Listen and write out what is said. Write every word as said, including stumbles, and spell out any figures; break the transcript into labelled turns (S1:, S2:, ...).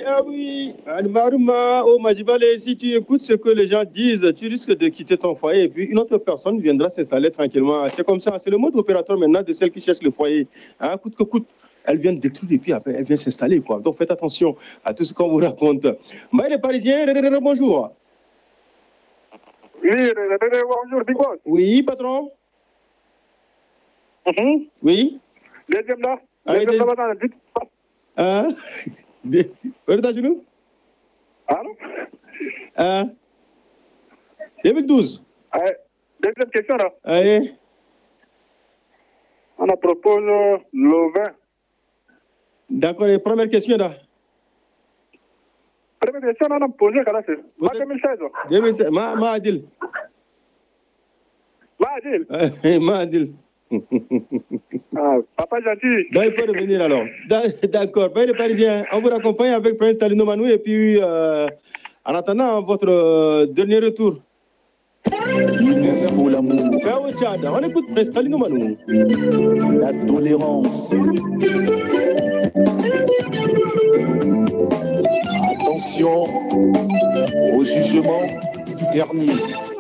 S1: ah oui. Al-Marouma, au Madjibale, si tu écoutes ce que les gens disent, tu risques de quitter ton foyer et puis une autre personne viendra s'installer tranquillement. C'est comme ça, c'est le mode opérateur maintenant de celle qui cherche le foyer. Hein, coûte que coûte. Elle vient détruire et puis après, elle vient s'installer, quoi. Donc faites attention à tout ce qu'on vous raconte. Mais les Parisiens, bonjour.
S2: Oui, bonjour, Big Boss.
S1: Oui, patron.
S2: Mm-hmm.
S1: Oui.
S2: Deuxième là.
S1: Allez,
S2: Deuxième là, dans vite.
S1: Hein? Où est-ce que
S2: Allô?
S1: Hein? deux mille douze.
S2: Allez, deuxième question là.
S1: Allez.
S2: On a proposé le vingt.
S1: D'accord, et première question là.
S2: Première question, on a posé quand c'est deux mille seize.
S1: deux mille seize, ma, ma Adil.
S2: Ma Adil.
S1: Ma Adil.
S2: Ah, papa gentil.
S1: Ben, il faut revenir alors. D'accord, ben, les Parisiens, on vous accompagne avec Prince Talino Manou et puis euh, en attendant votre euh, dernier retour.
S3: Pour l'amour,
S1: Ben, au Tchad, on écoute Prince Talino Manou.
S3: la tolérance. Attention au jugement du dernier.